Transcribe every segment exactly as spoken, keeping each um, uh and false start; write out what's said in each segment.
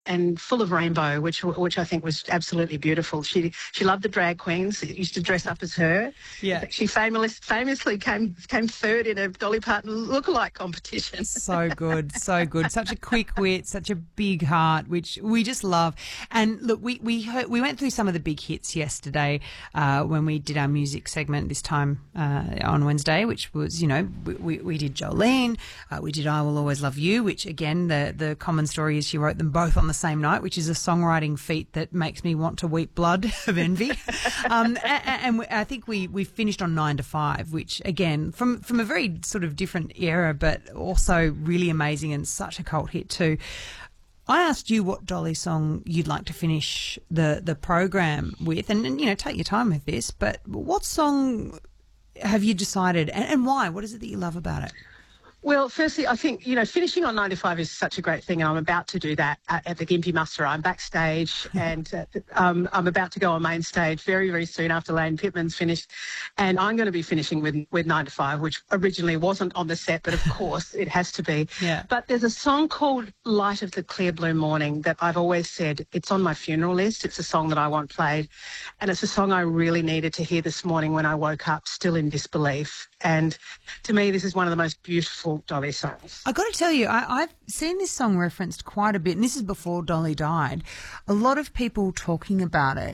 and full of rainbow, which which I think was absolutely beautiful. She she loved the drag queens. Used to dress up as her. Yeah. She famous, famously came came third in a Dolly Parton lookalike competition. So good, so good. Such a quick wit, such a big heart, which we just love. And look, we we heard, we went through some of the big hits yesterday uh, when we did our music segment this time uh, on Wednesday, which was, you know, we, we, we did Jolene, uh, we did I Will Always Love You, which again, the, the common story is she wrote them both on the same night, which is a songwriting feat that makes me want to weep blood of envy. um, and, and I think we, we finished on Nine to Five, which again, from, from a very sort of different era, but also really amazing and such a cult hit too. I asked you what Dolly song you'd like to finish the, the program with, and, and, you know, take your time with this, but what song have you decided, and, and why? What is it that you love about it? Well, firstly, I think, you know, finishing on nine to five is such a great thing, and I'm about to do that at, at the Gympie Muster. I'm backstage and uh, um, I'm about to go on main stage very, very soon after Lane Pittman's finished, and I'm going to be finishing with, with nine to five, which originally wasn't on the set, but of course it has to be. Yeah. But there's a song called Light of the Clear Blue Morning that I've always said it's on my funeral list. It's a song that I want played, and it's a song I really needed to hear this morning when I woke up still in disbelief. And to me, this is one of the most beautiful Dolly songs. I got to tell you, I, I've seen this song referenced quite a bit, and this is before Dolly died. A lot of people talking about it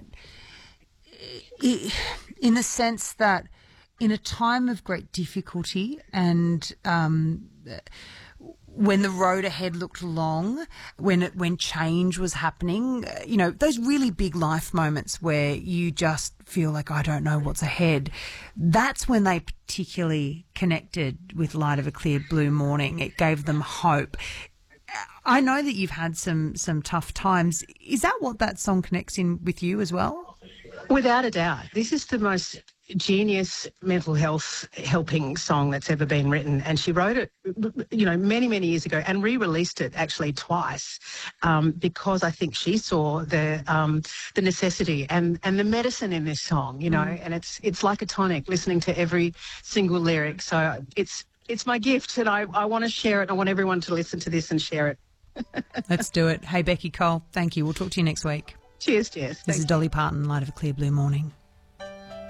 in the sense that in a time of great difficulty and um, when the road ahead looked long, when it, when change was happening, you know, those really big life moments where you just feel like, I don't know what's ahead, that's when they particularly connected with Light of a Clear Blue Morning. It gave them hope. I know that you've had some, some tough times. Is that what that song connects in with you as well? Without a doubt. This is the most genius mental health helping song that's ever been written, and she wrote it, you know, many many years ago and re-released it actually twice um, because I think she saw the um, the necessity and and the medicine in this song, you know, mm. and it's it's like a tonic listening to every single lyric. So it's it's my gift, and I, I want to share it. I want everyone to listen to this and share it. Let's do it. Hey, Becky Cole, thank you. We'll talk to you next week. Cheers, cheers. This Thanks. is Dolly Parton, Light of a Clear Blue Morning.